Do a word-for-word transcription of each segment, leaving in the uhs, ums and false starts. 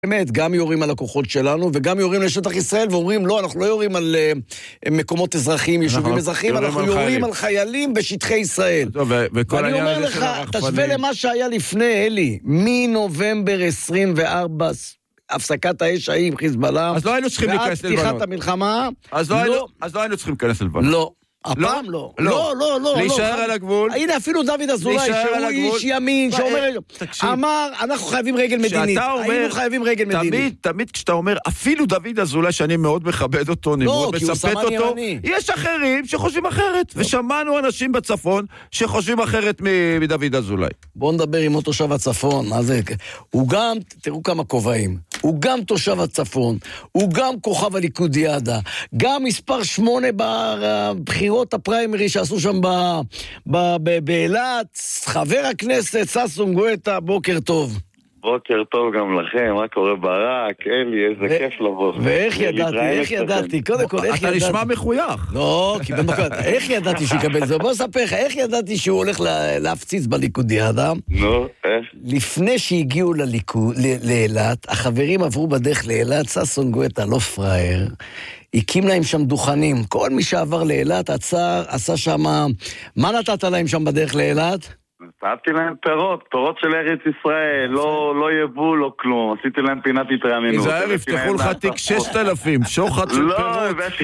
באמת, גם יורים על הכוחות שלנו, וגם יורים לשטח ישראל, ואומרים, לא, אנחנו לא יורים על uh, מקומות אזרחיים, יישובים אזרחיים, אנחנו יורים על חיילים בשטחי ישראל. ואני אומר לך, תשווה למה שהיה לפני, אלי, מנובמבר עשרים וארבע, הפסקת האש ההיא עם חיזבאללה, אז לא היינו צריכים להיכנס ללבנון. ועד פתיחת המלחמה, אז לא היינו צריכים להיכנס ללבנון. לא. הפעם לא. לא, לא, לא. להישאר על הגבול. הנה, אפילו דוד אזולאי, שהוא איש ימין, שאומר, אמר, אנחנו חייבים רגל מדינית. היינו חייבים רגל מדינית. תמיד, תמיד כשאתה אומר, אפילו דוד אזולאי, שאני מאוד מכבד אותו, אני מאוד מספק אותו, יש אחרים שחושבים אחרת. ושמענו אנשים בצפון שחושבים אחרת מדוד אזולאי. בואו נדבר עם אותו תושב הצפון. מה זה? הוא גם, תראו כמה כובעים, הוא גם תושב הצפון, הוא גם כוכב הליכודיאדה, גם מספר שמונה בבחירות הפריימרי שעשו שם באילת, חבר הכנסת ששון גואטה, בוקר טוב. בוקר טוב גם לכם, מה קורה ברק, אלי, איזה כיף לבוא. ואיך ידעתי, איך ידעתי, קודם כל, איך ידעתי. אתה נשמע מחויך. לא, כי במקום, איך ידעתי שיקבל זה? בוא אספר לך, איך ידעתי שהוא הולך להפציץ בליכודיאדה? נו, איך? לפני שהגיעו לאילת, החברים עברו בדרך לאילת, ששון גואטה, לא פראייר, הקים להם שם דוכנים. כל מי שעבר לאילת, עצר, עשה שם, מה נתת להם שם בדרך לאילת? נתתי להם פירות, פירות של ארץ ישראל, לא, לא יבוא, לא כלום, עשיתי להם פינת התרעננות. איזהר, יפתחו לך תיק ששת אלפים, שוחד של פירות. לא, הבאתי,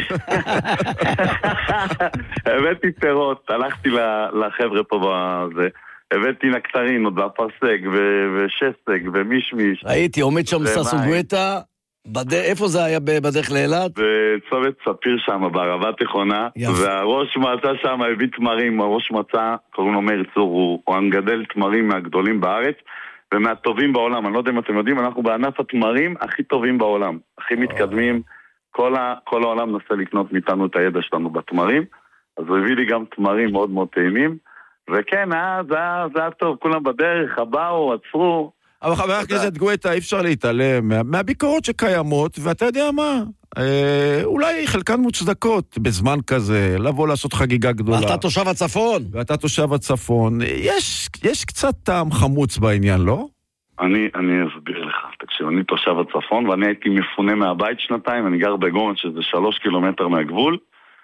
הבאתי פירות, הלכתי לחבר'ה פה בזה, הבאתי נקטרינות, והפרסק, ושסק, ומישמיש. ראיתי, עומד שם ששון גואטה, איפה זה היה בדרך לאילת? בצומת ספיר שם, בערבה תיכונה, והראש מועצה שם הביא תמרים, הראש מועצה, קוראים לו מאיר צור, הוא מגדל תמרים מהגדולים בארץ, ומהטובים בעולם. אני לא יודע אם אתם יודעים, אנחנו בענף התמרים הכי טובים בעולם, הכי מתקדמים, כל, ה, כל העולם נסה לקנות מאיתנו את הידע שלנו בתמרים, אז הוא הביא לי גם תמרים מאוד מאוד טעימים, וכן, אה, זה, זה היה טוב, כולם בדרך, הבאו, עצרו, אבל חבר הכנסת גואטה, אי אפשר להתעלם מהביקורות שקיימות, ואתה יודע מה, אולי חלקן מוצדקות בזמן כזה, לבוא לעשות חגיגה גדולה. ואתה תושב הצפון. ואתה תושב הצפון. יש, יש קצת טעם חמוץ בעניין, לא? אני, אני אסביר לך. תקשיב, אני תושב הצפון, ואני הייתי מפונה מהבית שנתיים, אני גר בגומן, שזה שלוש קילומטר מהגבול,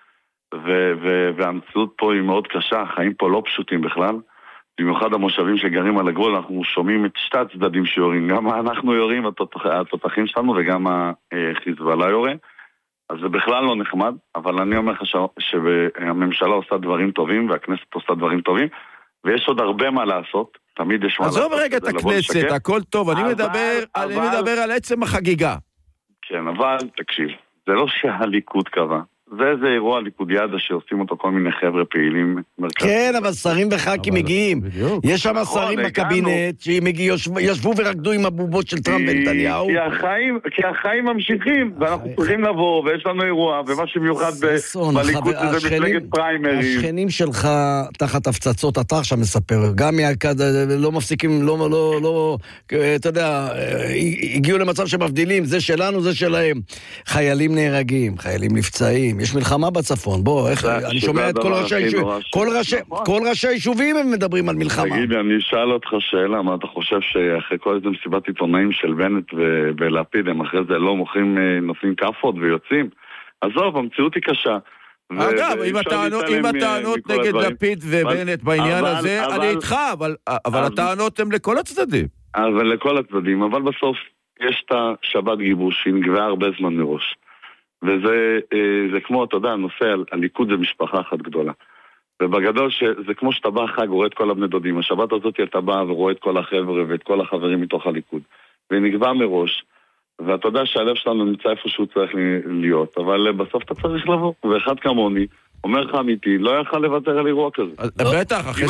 ו- ו- והמציאות פה היא מאוד קשה, החיים פה לא פשוטים בכלל. במיוחד המושבים שגרים על הגבול, אנחנו שומעים את שתי הצדדים שיורים, גם אנחנו יורים, התותחים שלנו, וגם החיזבאללה יורה, אז זה בכלל לא נחמד, אבל אני אומר לך שהממשלה עושה דברים טובים, והכנסת עושה דברים טובים, ויש עוד הרבה מה לעשות, תמיד יש מה לעשות. עזוב רגע את הכנסת, הכל טוב, אני מדבר על עצם החגיגה. כן, אבל תקשיב, זה לא שהליכוד קבע, זה איזה אירוע ליכודיאדה שעושים אותו כל מיני חבר'ה פעילים מרכזיים. כן, אבל שרים וח"כים מגיעים. יש שם שרים בקבינט שישבו ורקדו עם הבובות של טראמפ ונתניהו. כי החיים ממשיכים, ואנחנו צריכים לבוא, ויש לנו אירוע, ומה שמיוחד בליכוד זה מפלגת פריימריז. השכנים שלך תחת הפצצות, אתה עכשיו מספר, גם מהקד, לא מפסיקים, לא, לא, לא, אתה יודע, הגיעו למצב שמבדילים, זה שלנו, זה שלהם. חיילים נהרגים, חיילים נפצעים. יש מלחמה בצפון, בוא, איך, אני שומע את כל ראשי היישובים, כל ראשי, כל ראשי היישובים הם מדברים על מלחמה. תגיד לי, אני אשאל אותך שאלה, מה אתה חושב שאחרי כל איזה מסיבת עיתונאים של בנט ולפיד, הם אחרי זה לא מוכרים, נושאים כפות ויוצאים? עזוב, המציאות היא קשה. אגב, אם הטענות נגד לפיד ובנט בעניין הזה, אני איתך, אבל הטענות הן לכל הצדדים. אבל לכל הצדדים, אבל בסוף יש את השבת גיבוש, שהיא נגבה הרבה זמן מראש. וזה זה כמו, אתה יודע, הנושא, הליכוד זה משפחה אחת גדולה. ובגדול שזה כמו שאתה בא חג, רואה את כל הבני דודים. השבת הזאת אתה בא ורואה את כל החבר'ה ואת כל החברים מתוך הליכוד. ונקבע מראש, ואתה יודע שהלב שלנו נמצא איפה שהוא צריך להיות, אבל בסוף אתה צריך לבוא. ואחד כמוני, אומר לך אמיתי, לא יכל לוותר על אירוע כזה. בטח, אחרי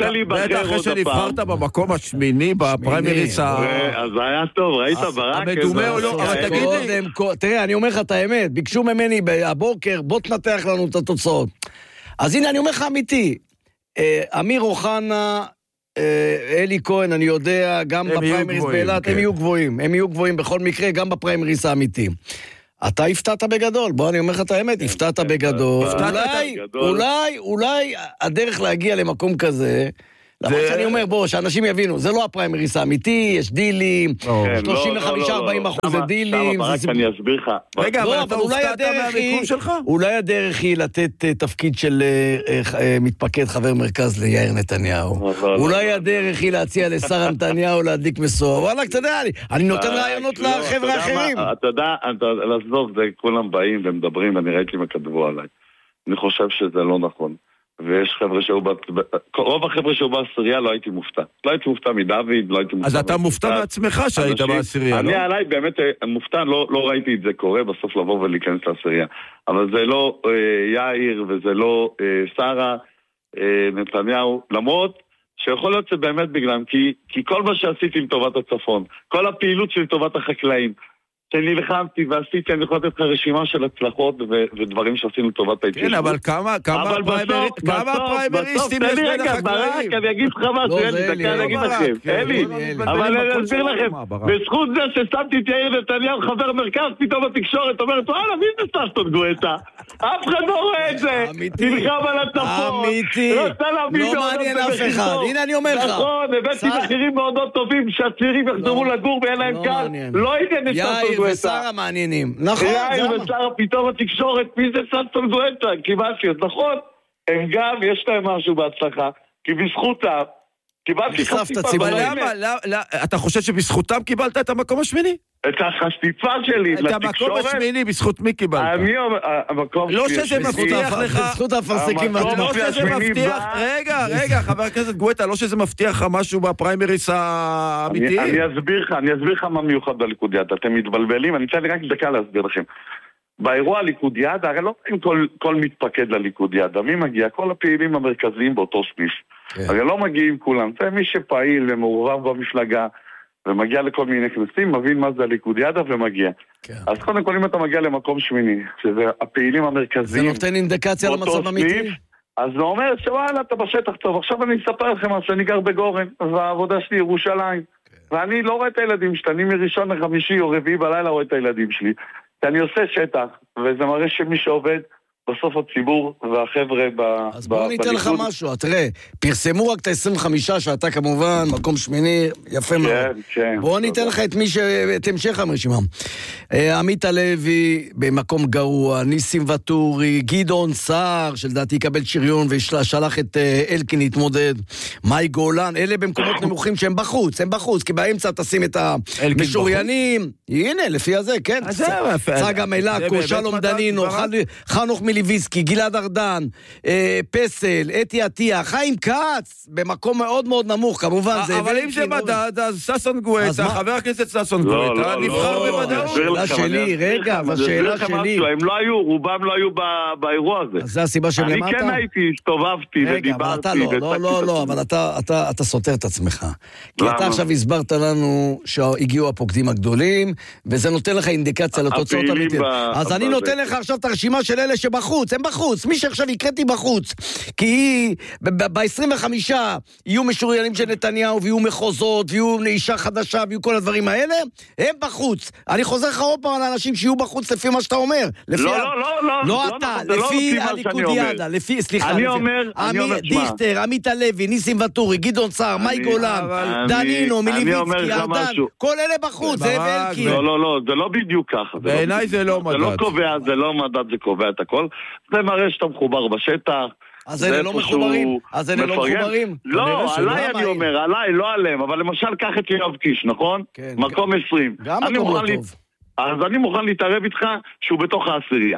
שנבחרת במקום השמיני בפריימריס ה... אז זה היה טוב, ראית ברק? המדומה או לא, אבל תגיד לי... תראה, אני אומר לך את האמת, ביקשו ממני הבוקר, בוא תנתח לנו את התוצאות. אז הנה, אני אומר לך אמיתי, אמיר אוחנה, אלי כהן, אני יודע, גם בפריימריס באילת, הם יהיו גבוהים, הם יהיו גבוהים בכל מקרה, גם בפריימריס האמיתי. אתה הפתעת בגדול, בוא אני אומר לך את האמת, הפתעת בגדול, אולי, אולי, אולי הדרך להגיע למקום כזה, למרות שאני אומר, בוא, שאנשים יבינו, זה לא הפריימריס האמיתי, יש דילים, שלושים וחמישה עד ארבעים אחוז זה דילים. רק אני אסביר לך. רגע, אבל אתה הופתעת מהמיקום שלך? אולי הדרך היא לתת תפקיד של מתפקד חבר מרכז ליאיר נתניהו. אולי הדרך היא להציע לשר נתניהו להדליק מסוע. וואלה, אתה יודע, אני נותן רעיונות לחבר'ה אחרים. אתה יודע, לעזוב, כולם באים ומדברים, אני ראיתי מה כתבו עליי. אני חושב שזה לא נכון. ויש חבר'ה שהוא, רוב החבר'ה שהוא בעשירייה לא הייתי מופתע. לא הייתי מופתע מדוד, לא הייתי מופתע. אז אתה מופתע מעצמך שהיית בעשירייה, לא? אני עליי באמת מופתע, לא ראיתי את זה קורה, בסוף לבוא ולהיכנס לעשירייה. אבל זה לא יאיר וזה לא שרה, נתניהו, למרות שיכול להיות שבאמת בגלל, כי כל מה שעשיתי עם טובת הצפון, כל הפעילות שלי טובת החקלאים, שנלחמתי ועשיתי, אני יכול לתת לך רשימה של הצלחות ודברים שעשינו לטובת ההתיישבות. כן, אבל כמה פריימריסטים יש בין החקלאים? אני אגיד לך משהו, אלי, דקה אני אגיד לכם. אלי, אבל אני אסביר לכם, בזכות זה ששמתי את יאיר נתניהו חבר מרכז, פתאום התקשורת אומרת, וואלה, מי זה ששון גואטה? אף אחד לא רואה את זה. נלחם על הצפון. אמיתי. לא מעניין אף אחד. הנה אני אומר לך. נכון, הבאתי מחירים מאוד טובים שהצעירים יחזרו לגור ואין להם קל. לא עניין את ששון גואטה. ושרה מעניינים. נכון. יאיר ושרה, פתאום התקשורת, מי זה ששון גואטה? קיבלתי, אז נכון. הם גם, יש להם משהו בהצלחה, כי בזכותם, קיבלתי חשיפה. אבל למה? אתה חושב שבזכותם קיבלת את המקום השמיני? את החשיפה שלי לתקשורת. את המקום השמיני, בזכות מי קיבלת? אני אומר, המקום... לא שזה מבטיח לך... בזכות הפרסקים. לא שזה מבטיח... רגע, רגע, חבר הכנסת גואטה, לא שזה מבטיח לך משהו בפריימריס האמיתיים? אני אסביר לך, אני אסביר לך מה מיוחד בליכודיאד. אתם מתבלבלים, אני צריך רק דקה להסביר לכם. באירוע הליכודיאד, הרי לא כל מתפקד לליכודיאד. מי מגיע? כל הפעילים המרכזיים באותו סניף. הרי לא מגיעים כולם. זה מי שפעיל ומעורב במפלגה, ומגיע לכל מיני כנסים, מבין מה זה הליכודיאדה ומגיע. כן. אז קודם כל אם אתה מגיע למקום שמיני, שזה הפעילים המרכזיים... זה נותן אינדיקציה למצב אמיתי? אז זה אומר שוואלה, אתה בשטח טוב. עכשיו אני אספר לכם מה שאני גר בגורן, והעבודה שלי ירושלים. כן. ואני לא רואה את הילדים שלי, אני מראשון לחמישי או רביעי בלילה רואה את הילדים שלי. אני עושה שטח, וזה מראה שמי שעובד... בסוף הציבור והחבר'ה ב... אז בואו ניתן לך משהו, תראה, פרסמו רק את ה-עשרים וחמש שאתה כמובן, מקום שמיני, יפה מאוד. כן, כן. בואו ניתן לך את מי ש... את המשך הרשימה. עמית הלוי במקום גרוע, ניסים וטורי, גדעון סער, שלדעתי יקבל שריון ושלח את אלקין להתמודד, מאי גולן, אלה במקומות נמוכים שהם בחוץ, הם בחוץ, כי באמצע תשים את המשוריינים. הנה, לפי הזה, כן. צגה מלאקו, שלום דנינו, חנוך מליביסקי, גלעד ארדן, אה, פסל, אתי עטיה, חיים כץ, במקום מאוד מאוד נמוך, כמובן. זה אבל אם זה מדד, אז ששון גואטה, חבר הכנסת ששון גואטה, נבחר בוודאות. שאלה שלי, רגע, השאלה שלי. הם לא היו, רובם לא היו באירוע הזה. אז זה הסיבה שהם למטה? אני כן הייתי, הסתובבתי ודיברתי. רגע, אבל אתה לא, לא, לא, אבל אתה סותר את עצמך. כי אתה עכשיו הסברת לנו שהגיעו הפוקדים הגדולים, וזה נותן לך אינדיקציה לתוצאות אמיתיות. אז אני נותן לך עכשיו את הרשימה של אלה שבחוץ, הם בחוץ, מי שעכשיו יקראתי בחוץ, כי ב-עשרים וחמישה יהיו משוריינים של נתניהו, ויהיו מחוזות, ויהיו אישה חדשה, ויהיו כל הדברים האלה, הם בחוץ. אני חוזר לך עוד פעם על האנשים שיהיו בחוץ לפי מה שאתה אומר. לא, לא, לא, לא. לא אתה, לפי הליכודיאדה, לפי, סליחה. אני אומר, אני אומר, דיכטר, עמית הלוי, ניסים וטורי, גדעון סער, מאי גולן, דנינו, מליביצקי, ארדן, כל אלה בחוץ, זה ואלקין. לא, לא, לא, זה לא בדיוק ככה. בעיניי זה לא מדד. זה לא קובע, זה לא מדד, זה קובע את הכל. זה מראה שאתה מחובר בשטח. אז אלה לא מחוברים? אז אלה לא מחוברים? לא, עליי אני אומר, עליי, לא עליהם. אבל למשל, קח את יואב קיש, נכון? מקום עשרים. גם מקום לא טוב. אז אני מוכן להתערב איתך שהוא בתוך העשירייה.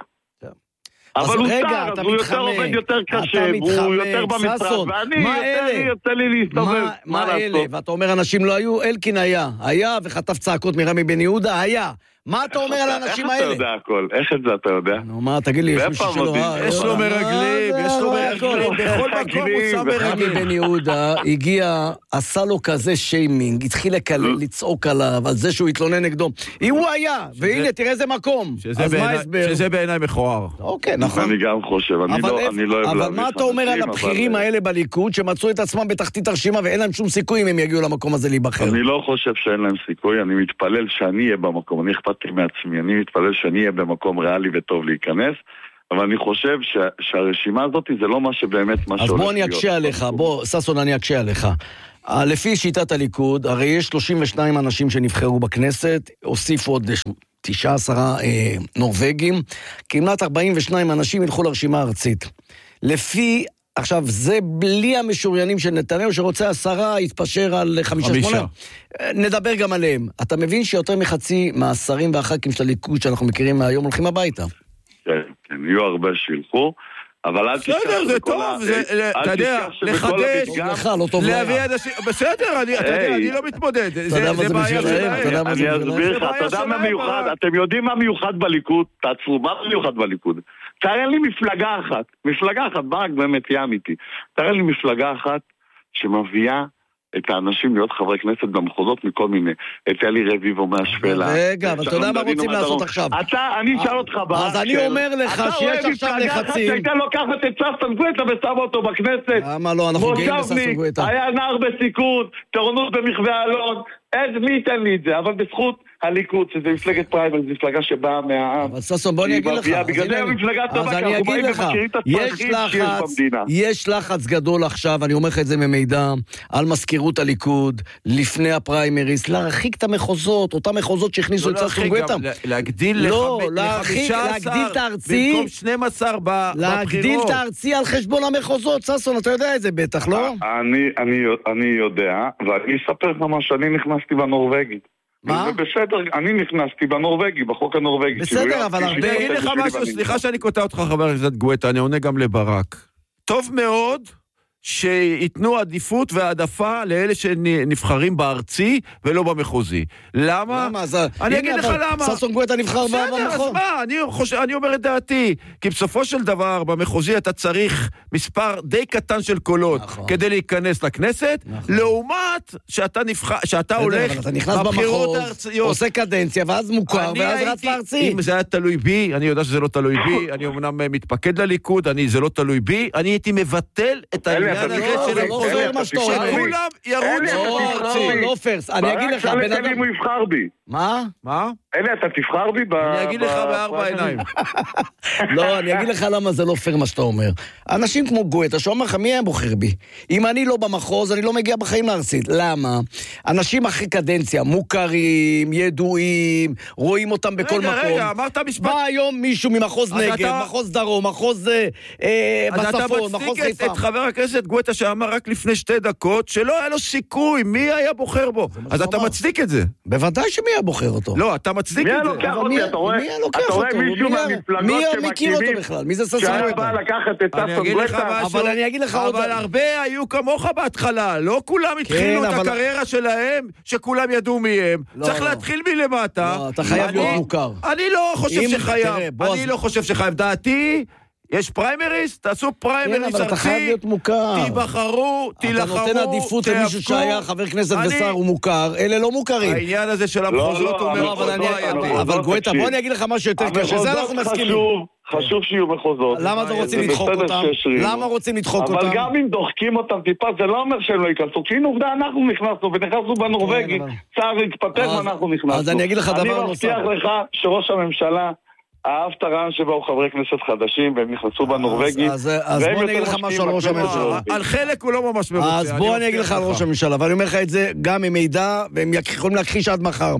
אבל הוא שר, אז הוא יותר עובד יותר קשה, הוא יותר במשרד, ואני יותר יוצא לי להסתובב. מה אלה? ואתה אומר, אנשים לא היו, אלקין היה. היה וחטף צעקות מרמי בן יהודה, היה. מה אתה אומר על האנשים האלה? איך אתה יודע הכל? איך את זה אתה יודע? נו, מה, תגיד לי, יש מישהו שלא... יש לו מרגלים, יש לו מרגלים, בכל מקום הוא שם מרגלים. רמי בן יהודה הגיע, עשה לו כזה שיימינג, התחיל לצעוק עליו, על זה שהוא התלונן נגדו. הוא היה, והנה, תראה איזה מקום. שזה בעיניי מכוער. אוקיי, נכון. אני גם חושב, אני לא אוהב להביך. אבל מה אתה אומר על הבכירים האלה בליכוד, שמצאו את עצמם בתחתית הרשימה, ואין להם שום סיכוי אם הם יגיעו למקום הזה להיבחר? אני לא חושב שאין להם סיכוי, אני מתפלל שאני אהיה במקום, אני אכפת לי מעצמי, אני מתפלל שאני אהיה במקום ריאלי וטוב להיכנס, אבל אני חושב ש, שהרשימה הזאת זה לא מה שבאמת מה שהולך להיות. אז בוא אני אקשה עליך, בוא, ססון, אני אקשה עליך. לפי שיטת הליכוד, הרי יש שלושים ושניים אנשים שנבחרו בכנסת, הוסיפו עוד תשעה עשרה אה, נורווגים, כמעט ארבעים ושניים אנשים ילכו לרשימה הארצית. לפי, עכשיו, זה בלי המשוריינים של נתניהו, שרוצה עשרה, יתפשר על חמישה שמונה. נדבר גם עליהם. אתה מבין שיותר מחצי מהשרים והח"כים של הליכוד שאנחנו מכירים מהיום הולכים הביתה? כן, כן, יהיו הרבה שילכו. אבל אל תשכח בסדר, זה טוב, אתה יודע, לחדש, להביא אנשים, בסדר, אני לא מתמודד, זה בעיה שלהם. אני אסביר לך, אתה יודע מה מיוחד, אתם יודעים מה מיוחד בליכוד? תעצרו, מה מיוחד בליכוד? תראה לי מפלגה אחת, מפלגה אחת, ברק באמת יהיה אמיתי, תראה לי מפלגה אחת שמביאה את האנשים להיות חברי כנסת במחוזות מכל מיני, את אלי רביבו מהשפלה. רגע, אבל אתה יודע מה רוצים לעשות עכשיו? אתה, אני אשאל אותך ברק. אז אני אומר לך שיש עכשיו לחצים. אתה לוקחת את ששון גואטה ושם אותו בכנסת. למה לא, אנחנו גאים בששון גואטה. היה נער בסיכון, תורנות במחווה אלון, איזה מי ייתן לי את זה, אבל בזכות הליכוד, שזה מפלגת פריימריז, מפלגה שבאה מהעם. אבל ססון, בוא אני אגיד לך. בגלל זה המפלגה טובה, כי אנחנו באים ומכירים את הצרכים שיש במדינה. יש לחץ גדול עכשיו, אני אומר לך את זה ממידע, על מזכירות הליכוד, לפני הפריימריז, להרחיק את המחוזות, אותם מחוזות שהכניסו את ששון גואטה. להגדיל לחמישה עשר, במקום שנים עשר בבחירות. להגדיל את הארצי על חשבון המחוזות, ששון, אתה יודע את זה בטח, לא? אני יודע, ואני אספר לך מה שאני נכנסתי בנורווגי. מה? בסדר, אני נכנסתי בנורווגי, בחוק הנורווגי. בסדר, אבל הרבה... אני אגיד לך משהו, סליחה שאני קוטע אותך, חבר הכנסת גואטה, אני עונה גם לברק. טוב מאוד שיתנו עדיפות והעדפה לאלה שנבחרים בארצי ולא במחוזי. למה? למה? אני אגיד לך למה. ששון גואטה נבחר במחוז. בסדר, אז מה? אני אומר את דעתי. כי בסופו של דבר, במחוזי אתה צריך מספר די קטן של קולות כדי להיכנס לכנסת, לעומת שאתה הולך בבחירות הארציות. עושה קדנציה, ואז מוכר, ואז רץ לארצי. אם זה היה תלוי בי, אני יודע שזה לא תלוי בי, אני אמנם מתפקד לליכוד, זה לא תלוי בי, אני הייתי מבטל את העניין הזה של לא מה שאתה אומר. שכולם ירוצו בארצי. לא פרס, אני אגיד לך, בן אדם... אם הוא יבחר בי. מה? מה? אלי, אתה תבחר בי ב... אני אגיד לך בארבע עיניים. לא, אני אגיד לך למה זה לא פייר מה שאתה אומר. אנשים כמו גואטה, שאומר לך, מי היה בוחר בי? אם אני לא במחוז, אני לא מגיע בחיים לארצית. למה? אנשים אחרי קדנציה, מוכרים, ידועים, רואים אותם בכל מקום. רגע, רגע, אמרת משפט... בא היום מישהו ממחוז נגב, מחוז דרום, מחוז בצפון, מחוז חיפה. אז אתה מצדיק את חבר הכנסת גואטה שאמר רק לפני שתי דקות, שלא היה לו סיכוי, מי היה בוחר בו? אז אתה מצדיק את זה. בוודאי שמי היה בוחר אותו. לא, אתה מצדיק את זה. מי לוקח אותי? אתה רואה מישהו מהמפלגות שמכירים, מי זה ששון גואטה? בא לקחת את ששון גואטה. אבל אני אגיד לך עוד... אבל הרבה היו כמוך בהתחלה, לא כולם התחילו את הקריירה שלהם, שכולם ידעו מי הם. צריך להתחיל מלמטה. אתה חייב להיות מוכר. אני לא חושב שחייב. אני לא חושב שחייב. דעתי... יש פריימריס, תעשו פריימריס ארצי, תיבחרו, תילחרו, אתה נותן עדיפות למישהו שהיה חבר כנסת ושר הוא מוכר, אלה לא מוכרים. העניין הזה של המחוזות הוא מאוד בעייתי. אבל גואטה, בוא אני אגיד לך משהו יותר קשה, זה אנחנו מסכימים. חשוב שיהיו מחוזות. למה אתם רוצים לדחוק אותם? למה רוצים לדחוק אותם? אבל גם אם דוחקים אותם טיפה, זה לא אומר שהם לא ייכנסו. כי הנה עובדה, אנחנו נכנסנו, ונכנסנו בנורווגי, צער התפטר ואנחנו נכנסנו. אז אני אגיד לך דבר נוסף. אני מבטיח לך שראש הממשלה אהב את הרעיון שבאו חברי כנסת חדשים, והם נכנסו בנורווגי. אז בוא אני אגיד לך משהו על ראש הממשלה. על חלק הוא לא ממש מרוצה. אז בוא אני אגיד לך על ראש הממשלה, ואני אומר לך את זה גם עם מידע, והם יכולים להכחיש עד מחר.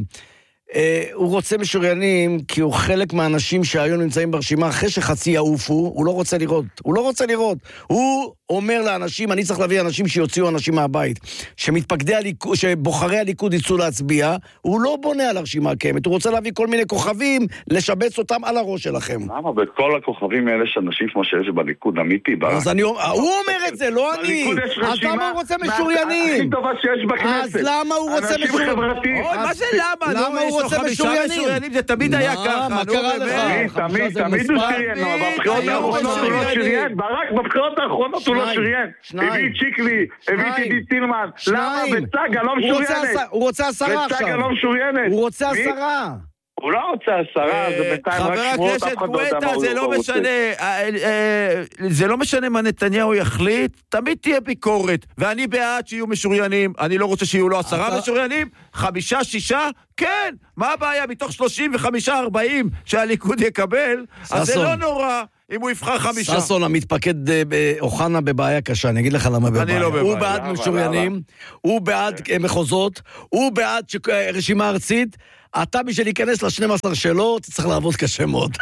הוא רוצה משוריינים, כי הוא חלק מהאנשים שהיום נמצאים ברשימה, אחרי שחצי יעופו, הוא לא רוצה לראות. הוא לא רוצה לראות. הוא אומר לאנשים, אני צריך להביא אנשים שיוציאו אנשים מהבית, שמתפקדי הליכוד, שבוחרי הליכוד יצאו להצביע, הוא לא בונה על הרשימה הקיימת, הוא רוצה להביא כל מיני כוכבים, לשבץ אותם על הראש שלכם. למה? בכל הכוכבים האלה יש אנשים כמו שיש בליכוד, אמיתי, ברק. אז אני, הוא אומר את זה, לא אני. אז למה הוא רוצה משוריינים? הכי טובה שיש בכנסת. אז למה הוא רוצה משוריינים? מה זה למה? למה הוא רוצה משוריינים? זה תמיד היה ככה. מה קרה לך? תמיד, תמיד הוא שריין. בבחירות האחרונות הוא לא שריין. ברק, בבחירות האחרונות הוא לא שריין. הביא את שיקלי, הביא את עידית סילמן. למה? וצגה לא משוריינת. הוא רוצה עשרה עכשיו. וצגה לא משוריינת. הוא רוצה עשרה. הוא לא רוצה עשרה, זה בינתיים רק שמועות, אף אחד לא יודע מה הוא רוצה. זה לא משנה, זה לא משנה מה נתניהו יחליט, תמיד תהיה ביקורת, ואני בעד שיהיו משוריינים, אני לא רוצה שיהיו לו עשרה משוריינים, חמישה, שישה, כן, מה הבעיה? מתוך שלושים וחמישה, ארבעים שהליכוד יקבל, אז זה לא נורא. אם הוא יבחר חמישה. ססון, המתפקד אוחנה בבעיה קשה, אני אגיד לך למה בבעיה. לא הוא בעד משוריינים, הוא בעד מחוזות, הוא בעד רשימה ארצית, אתה בשביל להיכנס ל-שנים עשר שלו, אתה צריך לעבוד קשה מאוד.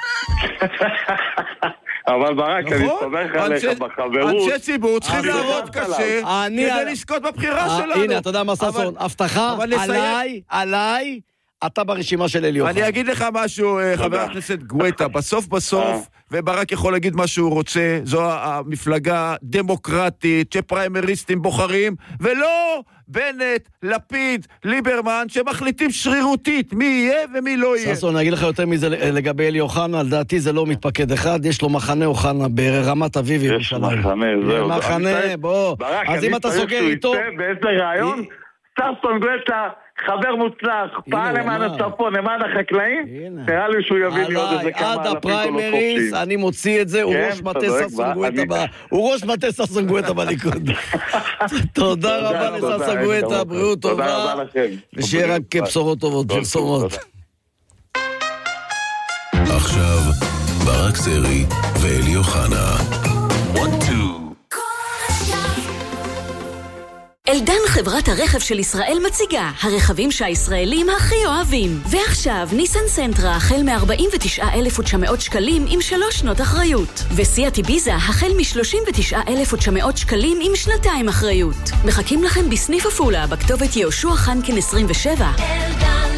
אבל ברק, אני סומך עליך בחברות. אנשי ציבור צריכים לעבוד קשה כדי לזכות בבחירה שלנו. הנה, אתה יודע מה ססון, הבטחה עליי, עליי, אתה ברשימה של אלי אוחנה. אני אגיד לך משהו, חבר הכנסת גואטה, בסוף בסוף, וברק יכול להגיד מה שהוא רוצה, זו המפלגה דמוקרטית שפריימריסטים בוחרים, ולא בנט, לפיד, ליברמן, שמחליטים שרירותית מי יהיה ומי לא יהיה. ססון, אני אגיד לך יותר מזה לגבי אלי אוחנה, לדעתי זה לא מתפקד אחד, יש לו מחנה אוחנה ברמת אביב ירושלים. יש מחנה, זהו. מחנה, בוא. ברק, אני צריך שהוא יצא באיזה רעיון, ססון גואטה, חבר מוצלח, פעל למען הצפון, למען החקלאים, תראה לי שהוא יביא לי עוד איזה כמה עד הפריימריס, אני מוציא את זה, הוא ראש מטה ססון גואטה, הוא ראש מטה ססון גואטה בליכוד. תודה רבה לססון גואטה, בריאות טובה, ושיהיה רק בשורות טובות, פרסומות. עכשיו, ברק סרי ואלי אוחנה. אלדן, חברת הרכב של ישראל, מציגה הרכבים שהישראלים הכי אוהבים. ועכשיו ניסן סנטרה החל מ-ארבעים ותשעה אלף ותשע מאות שקלים עם שלוש שנות אחריות, וסיאט איביזה החל מ-שלושים ותשעה אלף ותשע מאות שקלים עם שנתיים אחריות. מחכים לכם בסניף עפולה בכתובת יהושע חנקין עשרים ושבע. אלדן,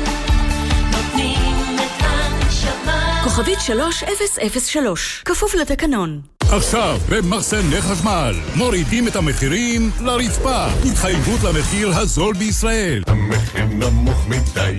נותנים את הנשמה. כוכבית שלוש אפס אפס שלוש, כפוף לתקנון. עכשיו, במחסני חשמל, מורידים את המחירים לרצפה. התחייבות למחיר הזול בישראל. המחיר נמוך מדי,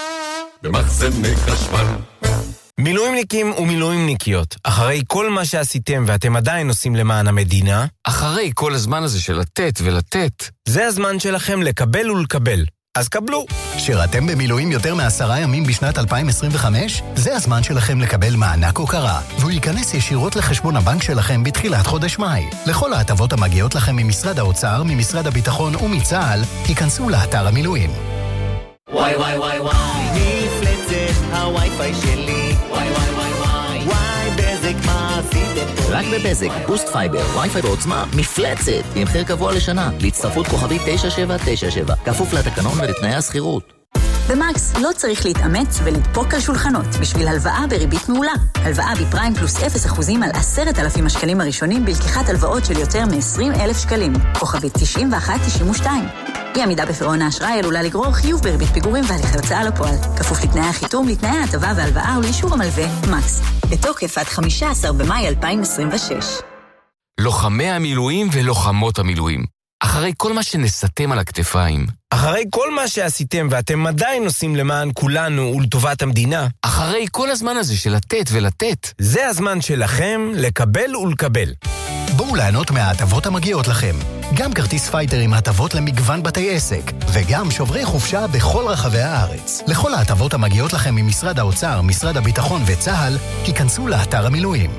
במחסני חשמל. מילואימניקים ומילואימניקיות, אחרי כל מה שעשיתם ואתם עדיין עושים למען המדינה, אחרי כל הזמן הזה של לתת ולתת, זה הזמן שלכם לקבל ולקבל. אז קבלו. שירתם במילואים יותר מעשרה ימים בשנת אלפיים עשרים וחמש? זה הזמן שלכם לקבל מענק הוקרה, והוא ייכנס ישירות לחשבון הבנק שלכם בתחילת חודש מאי. לכל ההטבות המגיעות לכם ממשרד האוצר, ממשרד הביטחון ומצה"ל, היכנסו לאתר המילואים. וואי וואי וואי וואי, מפלצת הווי-פיי שלי. וואי וואי וואי וואי, וואי בזק מה עשיתם? רק בבזק, בוסט פייבר, וי-פיי בעוצמה, מפלצת, עם מחיר קבוע לשנה, להצטרפות כוכבית תשע שבע תשע שבע, כפוף לתקנון ולתנאי השכירות. במקס לא צריך להתאמץ ולדפוק על שולחנות בשביל הלוואה בריבית מעולה. הלוואה בפריים פלוס אפס אחוזים על עשרת אלפים השקלים הראשונים בלקיחת הלוואות של יותר מ-עשרים אלף שקלים. כוכבית תשעים ואחת תשעים ושתיים. אי עמידה בפירעון האשראי עלולה לגרור חיוב בריבית פיגורים והליכי הוצאה לפועל. כפוף לתנאי החיתום, לתנאי ההטבה והלוואה ולאישור המלווה. מקס. בתוקף עד חמישה עשר במאי אלפיים עשרים ושש. לוחמי המילואים ולוחמות המילואים. אחרי כל מה שנסתם על הכתפיים, אחרי כל מה שעשיתם ואתם עדיין עושים למען כולנו ולטובת המדינה, אחרי כל הזמן הזה של לתת ולתת, זה הזמן שלכם לקבל ולקבל. בואו ליהנות מההטבות המגיעות לכם. גם כרטיס פייטר עם הטבות למגוון בתי עסק, וגם שוברי חופשה בכל רחבי הארץ. לכל ההטבות המגיעות לכם ממשרד האוצר, משרד הביטחון וצה"ל, היכנסו לאתר המילואים.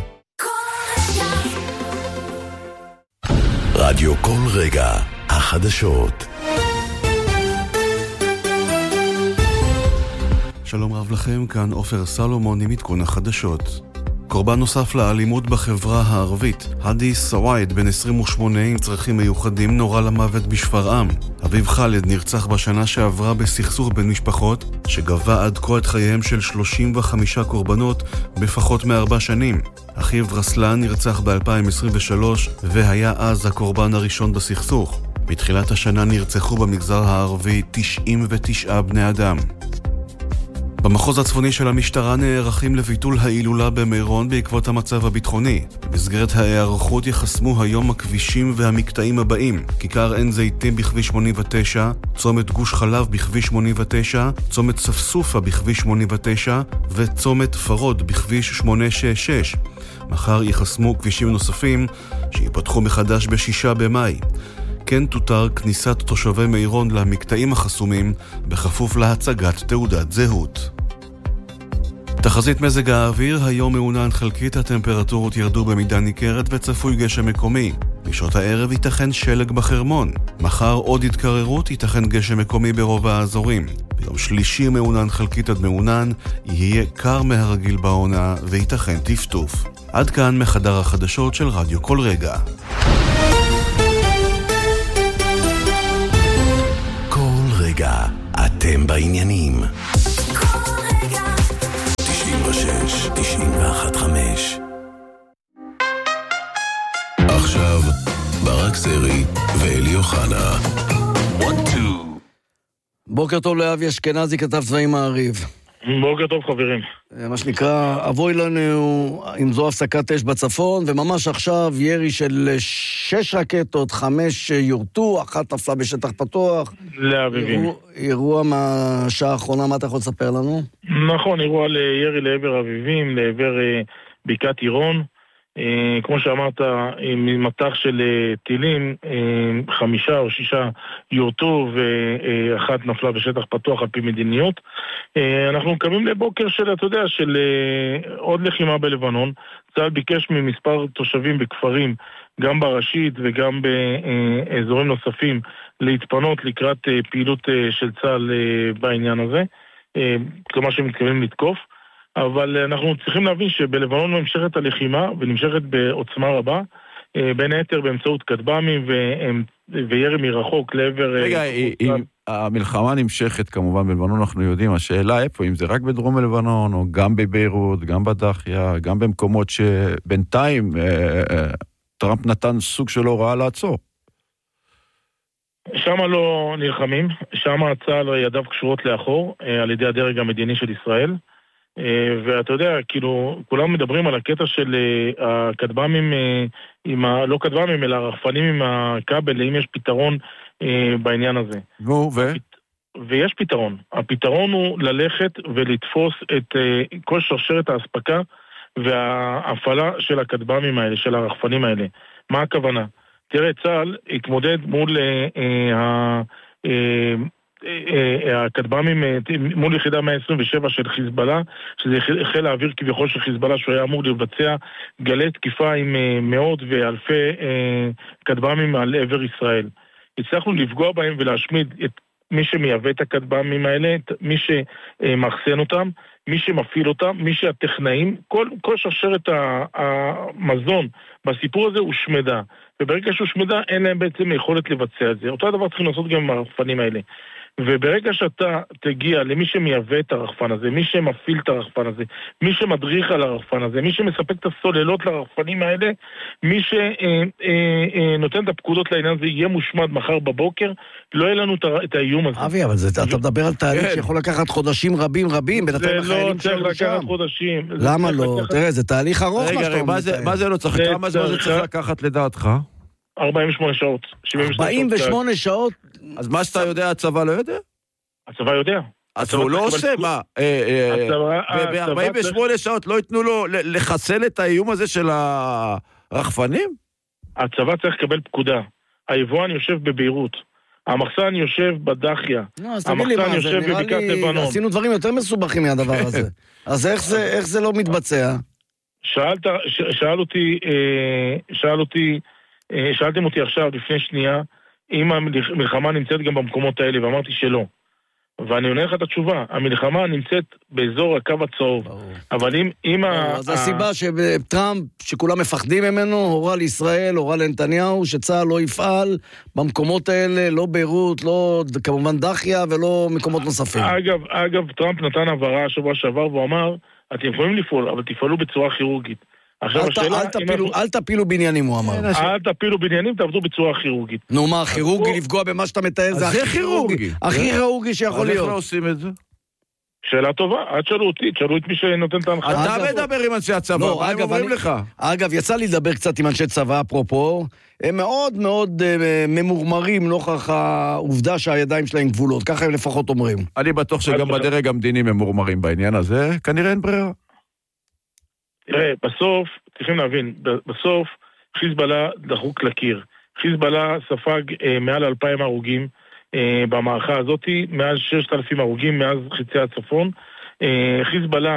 רדיו כל רגע, החדשות. שלום רב לכם, כאן עופר סלומון עם עדכון החדשות. קורבן נוסף לאלימות בחברה הערבית, הדי סווייד, בן עשרים ושמונה עם צרכים מיוחדים, נורה למוות בשפרעם. אביב חאלד נרצח בשנה שעברה בסכסוך בין משפחות, שגבה עד כה את חייהם של שלושים וחמישה קורבנות בפחות מארבע שנים. אחיו רסלן נרצח ב-אלפיים עשרים ושלוש, והיה אז הקורבן הראשון בסכסוך. בתחילת השנה נרצחו במגזר הערבי תשעים ותשעה בני אדם. במחוז הצפוני של המשטרה נערכים לביטול ההילולה במירון בעקבות המצב הביטחוני. במסגרת ההיערכות יחסמו היום הכבישים והמקטעים הבאים: כיכר עין זיתים בכביש שמונים ותשע, צומת גוש חלב בכביש שמונים ותשע, צומת ספסופה בכביש שמונים ותשע וצומת פרוד בכביש שמונה שש שש. מחר יחסמו כבישים נוספים שיפתחו מחדש בשישה במאי. כן תותר כניסת תושבי מירון למקטעים החסומים בכפוף להצגת תעודת זהות. תחזית מזג האוויר, היום מעונן חלקית, הטמפרטורות ירדו במידה ניכרת וצפוי גשם מקומי. בשעות הערב ייתכן שלג בחרמון. מחר עוד התקררות, ייתכן גשם מקומי ברוב האזורים. ביום שלישי מעונן חלקית עד מעונן, יהיה קר מהרגיל בעונה וייתכן טפטוף. עד כאן מחדר החדשות של רדיו כל רגע. כל רגע אתם בעניינים. תשעים ושש תשעים ואחת חמש. עכשיו ברק סרי ואלי אוחנה. בוקר טוב לאבי אשכנזי, כתב צבאי מעריב. בוקר טוב חברים. מה שנקרא, אבוי לנו אם זו הפסקת אש בצפון, וממש עכשיו ירי של שש רקטות, חמש יורטו, אחת נפלה בשטח פתוח. לאביבים. אירוע, אירוע מהשעה האחרונה, מה אתה יכול לספר לנו? נכון, אירוע לירי לעבר אביבים, לעבר בקעת עירון. כמו שאמרת, ממטח של טילים, חמישה או שישה יורטו ואחת נפלה בשטח פתוח על פי מדיניות. אנחנו מקווים לבוקר של, אתה יודע, של עוד לחימה בלבנון. צה"ל ביקש ממספר תושבים בכפרים, גם בראשית וגם באזורים נוספים, להתפנות לקראת פעילות של צה"ל בעניין הזה. כלומר שמתכוונים לתקוף. אבל אנחנו צריכים להבין שבלבנון נמשכת הלחימה ונמשכת בעוצמה רבה, בין היתר באמצעות כטב"מים וירי מרחוק לעבר... רגע, אם המלחמה נמשכת כמובן בלבנון, אנחנו יודעים, השאלה איפה, אם זה רק בדרום לבנון, או גם בביירות, גם בדחיה, גם במקומות שבינתיים טראמפ נתן סוג של הוראה לעצור. שם לא נלחמים, שם הצה"ל ידיו קשורות לאחור על ידי הדרג המדיני של ישראל, ואתה יודע, כאילו, כולם מדברים על הקטע של הכטב"מים, לא כטב"מים, אלא הרחפנים עם הכבל, אם יש פתרון בעניין הזה. נו, ו? ויש פתרון. הפתרון הוא ללכת ולתפוס את כל שרשרת ההספקה וההפעלה של הכטב"מים האלה, של הרחפנים האלה. מה הכוונה? תראה, צה"ל התמודד מול ה... הכטב"מים מול יחידה מאה עשרים ושבע של חיזבאללה, שזה חיל האוויר כביכול של חיזבאללה, שהוא היה אמור לבצע גלי תקיפה עם מאות ואלפי כטב"מים על עבר ישראל. הצלחנו לפגוע בהם ולהשמיד את מי שמייבא את הכטב"מים האלה, מי שמחסן אותם, מי שמפעיל אותם, מי שהטכנאים, כל, כל שרשרת המזון בסיפור הזה הוא שמדה. וברגע שהוא שמדה, אין להם בעצם יכולת לבצע את זה. אותו הדבר צריכים לעשות גם עם הרחפנים האלה. וברגע שאתה תגיע למי שמייבא את הרחפן הזה, מי שמפעיל את הרחפן הזה, מי שמדריך על הרחפן הזה, מי שמספק את הסוללות לרחפנים האלה, מי שנותן את הפקודות לעניין הזה, יהיה מושמד מחר בבוקר, לא יהיה לנו את האיום הזה. אבי, אבל אתה מדבר על תהליך שיכול לקחת חודשים רבים רבים, בינתיים החיילים שלנו שם. זה לא צריך לקחת חודשים. למה לא? תראה, זה תהליך ארוך. רגע, מה זה לא צריך? כמה זמן זה צריך לקחת לדעתך? ארבעים ושמונה שעות. ארבעים ושמונה שעות? אז מה שאתה יודע, הצבא לא יודע? הצבא יודע. אז הוא לא עושה, מה? ב-ארבעים ושמונה שעות לא ייתנו לו לחסל את האיום הזה של הרחפנים? הצבא צריך לקבל פקודה. היבואן יושב בביירות. המחסן יושב בדחיה. המחסן יושב בבקעת לבנון. עשינו דברים יותר מסובכים מהדבר הזה. אז איך זה לא מתבצע? שאל אותי, שאל אותי, שאלתם אותי עכשיו לפני שנייה, אם המלחמה נמצאת גם במקומות האלה, ואמרתי שלא. ואני עונה לך את התשובה, המלחמה נמצאת באזור הקו הצהוב. אבל אם... אם אז הסיבה שטראמפ, שכולם מפחדים ממנו, הורה לישראל, הורה לנתניהו, שצה"ל לא יפעל במקומות האלה, לא ביירות, לא כמובן דחיה, ולא מקומות נוספים. אגב, אגב, טראמפ נתן הבהרה השבוע שעבר, והוא אמר, אתם יכולים לפעול, אבל תפעלו בצורה כירורגית. אל תפילו בניינים, הוא אמר. אל תפילו בניינים, תעבדו בצורה כירורגית. נו מה, כירורגי לפגוע במה שאתה מתאר, זה הכי כירורגי. הכי כירורגי שיכול להיות. אז איך לא עושים את זה? שאלה טובה, עד שאלו אותי, תשאלו את מי שנותן את ההנחיה. אתה מדבר עם אנשי הצבא, מה הם אומרים לך? אגב, יצא לי לדבר קצת עם אנשי צבא, אפרופו, הם מאוד מאוד ממורמרים נוכח העובדה שהידיים שלהם גבולות, ככה הם לפחות אומרים. אני בטוח שגם בדרג המדיני ממורמרים בעניין הזה, כנראה אין ברירה. תראה, בסוף, צריכים להבין, בסוף חיזבאללה דחוק לקיר. חיזבאללה ספג אה, מעל אלפיים הרוגים אה, במערכה הזאת, מעל ששת אלפים הרוגים מאז חצי הצפון. אה, חיזבאללה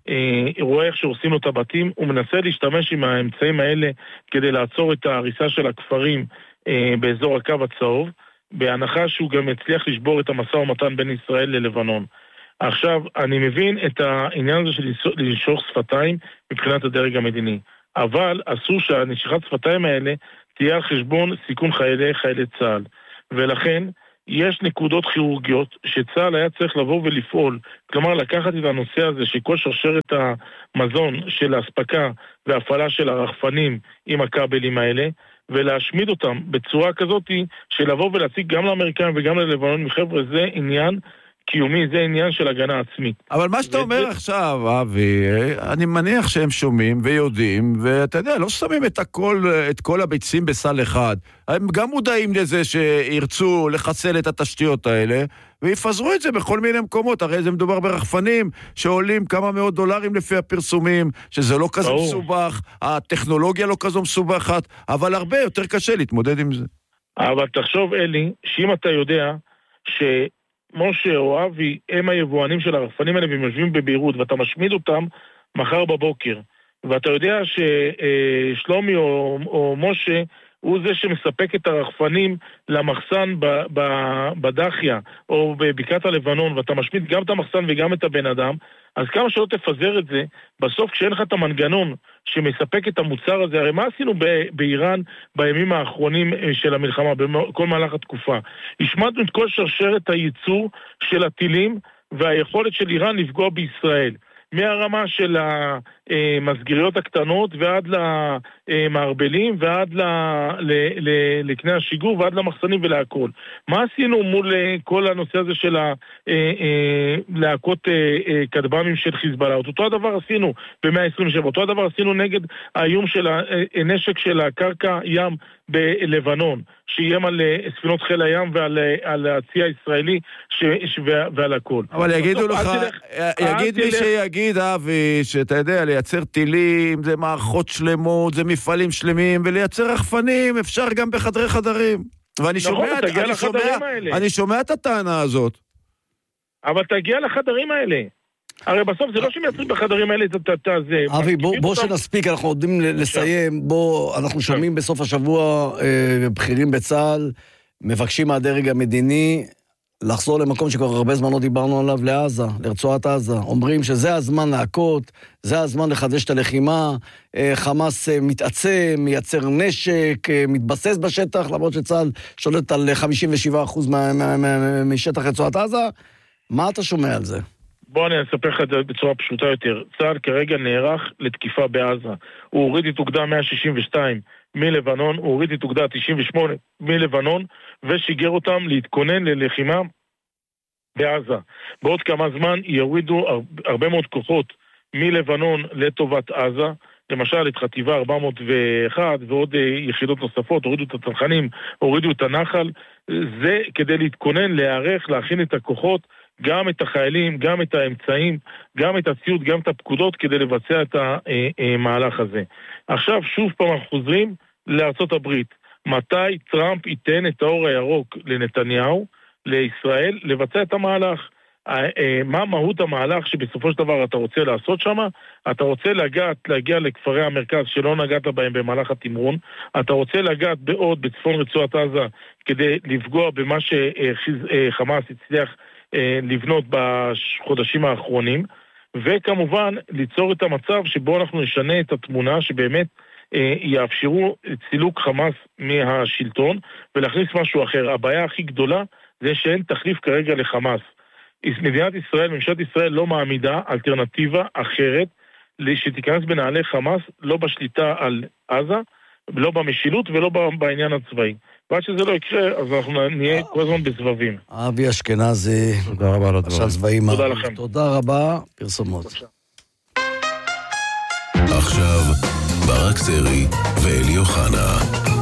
רואה איך שעושים לו את הבתים, הוא מנסה להשתמש עם האמצעים האלה כדי לעצור את ההריסה של הכפרים באזור הקו הצהוב, בהנחה שהוא גם הצליח לשבור את המשא ומתן בין ישראל ללבנון. עכשיו, אני מבין את העניין הזה של לנשוך שפתיים מבחינת הדרג המדיני, אבל אסור שהנשיכת שפתיים האלה תהיה על חשבון סיכון חיילי חיילי צה"ל, ולכן יש נקודות כירורגיות שצה"ל היה צריך לבוא ולפעול, כלומר לקחת את הנושא הזה שכל שרשרת המזון של ההספקה והפעלה של הרחפנים עם הכבלים האלה, ולהשמיד אותם בצורה כזאת של לבוא ולהציג גם לאמריקאים וגם ללבנון מחבר'ה, זה עניין קיומי, זה עניין של הגנה עצמית. אבל מה שאתה אומר עכשיו, אבי, אני מניח שהם שומעים ויודעים, ואתה יודע, לא שמים את הכל, את כל הביצים בסל אחד. הם גם מודעים לזה שירצו לחסל את התשתיות האלה, ויפזרו את זה בכל מיני מקומות. הרי זה מדובר ברחפנים שעולים כמה מאות דולרים לפי הפרסומים, שזה לא כזה מסובך, הטכנולוגיה לא כזו מסובכת, אבל הרבה יותר קשה להתמודד עם זה. אבל תחשוב, אלי, שאם אתה יודע ש... משה או אבי הם היבואנים של הרחפנים האלה והם יושבים בביירות ואתה משמיד אותם מחר בבוקר ואתה יודע ששלומי או, או משה הוא זה שמספק את הרחפנים למחסן ב, ב, בדחיה או בבקעת הלבנון ואתה משמיד גם את המחסן וגם את הבן אדם, אז כמה שלא תפזר את זה, בסוף כשאין לך את המנגנון שמספק את המוצר הזה, הרי מה עשינו באיראן בימים האחרונים של המלחמה, בכל מהלך התקופה? השמדנו את כל שרשרת הייצור של הטילים והיכולת של איראן לפגוע בישראל. מהרמה של המסגריות הקטנות ועד למערבלים ועד לקנה השיגור ועד למחסנים ולהכל. מה עשינו מול כל הנושא הזה של להקות כדבמים של חיזבאללה? אותו הדבר עשינו ב-מאה עשרים ושבע, אותו הדבר עשינו נגד האיום של הנשק של הקרקע ים בלבנון, שאיים על ספינות חיל הים ועל על הצי הישראלי ש, ש, ועל הכל. אבל יגידו לך, יגיד מי שיגיד, אבי, שאתה יודע, לייצר טילים, זה מערכות שלמות, זה מפעלים שלמים, ולייצר רחפנים אפשר גם בחדרי חדרים. ואני נכון, שומע, אני שומע, אני שומע את הטענה הזאת. אבל תגיע לחדרים האלה. הרי בסוף זה לא שמייצרים בחדרים האלה את זה. אבי, בוא שנספיק, אנחנו יודעים לסיים. בוא, אנחנו שומעים בסוף השבוע בכירים בצה"ל, מבקשים מהדרג המדיני לחזור למקום שכבר הרבה זמן לא דיברנו עליו, לעזה, לרצועת עזה. אומרים שזה הזמן להכות, זה הזמן לחדש את הלחימה, חמאס מתעצם, מייצר נשק, מתבסס בשטח, למרות שצה"ל שולט על חמישים ושבעה אחוז משטח רצועת עזה. מה אתה שומע על זה? בוא אני אספר לך את זה בצורה פשוטה יותר. צה"ל כרגע נערך לתקיפה בעזה. הוא הוריד את אוגדה מאה שישים ושתיים מלבנון, הוא הוריד את אוגדה תשעים ושמונה מלבנון, ושיגר אותם להתכונן ללחימה בעזה. בעוד כמה זמן יורידו הרבה מאוד כוחות מלבנון לטובת עזה, למשל את חטיבה ארבע מאות ואחת ועוד יחידות נוספות, הורידו את הצנחנים, הורידו את הנחל, זה כדי להתכונן, להיערך, להכין את הכוחות, גם את החיילים, גם את האמצעים, גם את הציוד, גם את הפקודות, כדי לבצע את המהלך הזה. עכשיו, שוב פעם אנחנו חוזרים לארצות הברית. מתי טראמפ ייתן את האור הירוק לנתניהו, לישראל, לבצע את המהלך? מה מהות המהלך שבסופו של דבר אתה רוצה לעשות שם? אתה רוצה לגעת, להגיע לכפרי המרכז שלא נגעת בהם במהלך התמרון, אתה רוצה לגעת בעוד בצפון רצועת עזה כדי לפגוע במה שחמאס הצליח לבנות בחודשים האחרונים, וכמובן ליצור את המצב שבו אנחנו נשנה את התמונה שבאמת יאפשרו סילוק חמאס מהשלטון ולהכניס משהו אחר. הבעיה הכי גדולה זה שאין תחליף כרגע לחמאס. מדינת ישראל, ממשלת ישראל לא מעמידה אלטרנטיבה אחרת שתיכנס בנעלי חמאס, לא בשליטה על עזה, לא במשילות ולא בעניין הצבאי. ועד שזה לא יקרה, אז אנחנו נהיה כל הזמן בסבבים. אבי אשכנזי, תודה רבה על הדברים. תודה לכם. תודה רבה, פרסומות. עכשיו, ברק סרי ואלי אוחנה.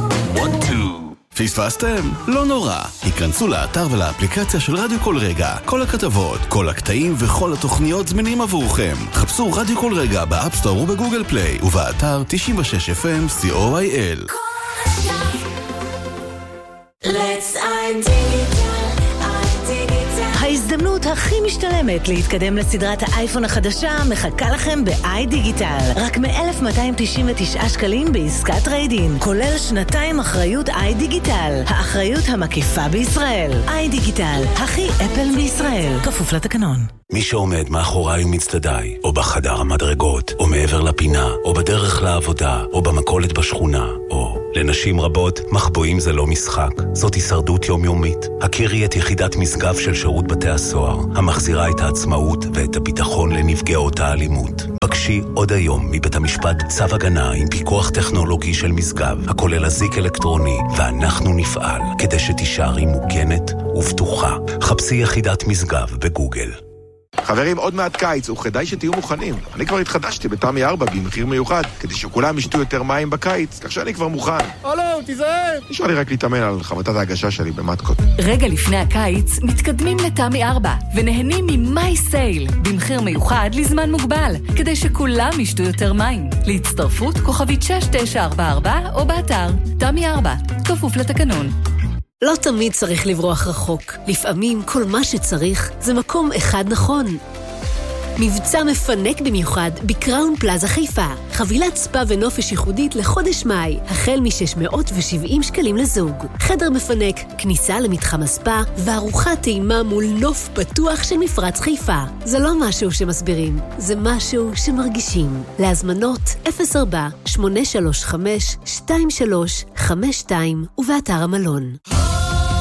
פספסתם? לא נורא. היכנסו לאתר ולאפליקציה של רדיו כל רגע. כל הכתבות, כל הקטעים וכל התוכניות זמינים עבורכם. חפשו רדיו כל רגע באפסטור ובגוגל פליי ובאתר תשעים ושש אף אם סי או איי אל. Let's I'm digital, I'm digital. ההזדמנות הכי משתלמת להתקדם לסדרת האייפון החדשה מחכה לכם ב-איי דיגיטל. רק מ-אלף מאתיים תשעים ותשעה שקלים בעסקת טריידין, כולל שנתיים אחריות איי דיגיטל. האחריות המקיפה בישראל. איי דיגיטל, הכי אפל בישראל. כפוף לתקנון. מי שעומד מאחוריי ומצדדיי, או בחדר המדרגות, או מעבר לפינה, או בדרך לעבודה, או במכולת בשכונה, או לנשים רבות, מחבואים זה לא משחק, זאת הישרדות יומיומית. הכירי את יחידת משגב של שירות בתי הסוהר, המחזירה את העצמאות ואת הביטחון לנפגעות האלימות. בקשי עוד היום מבית המשפט צו הגנה עם פיקוח טכנולוגי של משגב, הכולל אזיק אלקטרוני, ואנחנו נפעל כדי שתישארי מוגנת ובטוחה. חפשי יחידת משגב בגוגל. חברים, עוד מעט קיץ, וכדאי שתהיו מוכנים. אני כבר התחדשתי בתמי ארבע במחיר מיוחד, כדי שכולם ישתו יותר מים בקיץ, כך שאני כבר מוכן. אלון, תיזהר! נשאר לי רק להתאמן על חבטת ההגשה שלי במתקות. רגע לפני הקיץ, מתקדמים לתמי ארבע, ונהנים ממי סייל, במחיר מיוחד לזמן מוגבל, כדי שכולם ישתו יותר מים. להצטרפות, כוכבית שש תשע ארבע ארבע, או באתר, תמי ארבע, כפוף לתקנון. לא תמיד צריך לברוח רחוק. לפעמים כל מה שצריך זה מקום אחד נכון. מבצע מפנק במיוחד בקראון פלאזה חיפה. חבילת ספה ונופש ייחודית לחודש מאי, החל מ-שש מאות ושבעים שקלים לזוג. חדר מפנק, כניסה למתחם הספה, וארוחת טעימה מול נוף פתוח של מפרץ חיפה. זה לא משהו שמסבירים, זה משהו שמרגישים. להזמנות אפס ארבע שמונה שלוש חמש שתיים שלוש חמש שתיים ובאתר המלון.